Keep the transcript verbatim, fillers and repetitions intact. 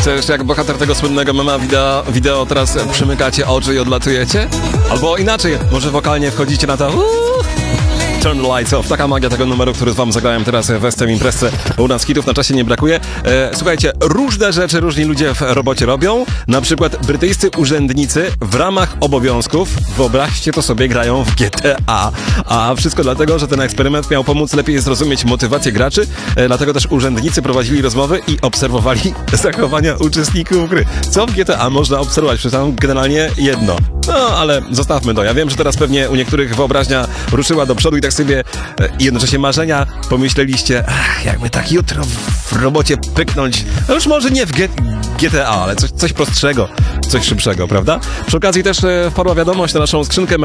Co jeszcze jak bohater tego słynnego mema wideo, wideo teraz przymykacie oczy i odlatujecie? Albo inaczej, może wokalnie wchodzicie na to uuu, Turn the lights off. Taka magia tego numeru, który wam zagrałem teraz w Estem Imprezce. U nas hitów na czasie nie brakuje. E, słuchajcie, różne rzeczy różni ludzie w robocie robią. Na przykład brytyjscy urzędnicy w ramach obowiązków, wyobraźcie to sobie, grają w G T A. A wszystko dlatego, że ten eksperyment miał pomóc lepiej zrozumieć motywację graczy. E, dlatego też urzędnicy prowadzili rozmowy i obserwowali zachowania uczestników gry. Co w G T A można obserwować? Przeczytam generalnie jedno. No, ale zostawmy to. Ja wiem, że teraz pewnie u niektórych wyobraźnia ruszyła do przodu i tak sobie e, jednocześnie marzenia pomyśleliście, ach, jakby tak jutro w robocie pyknąć, no już może nie w G- GTA, ale coś, coś prostszego, coś szybszego, prawda? Przy okazji też e, wpadła wiadomość na naszą skrzynkę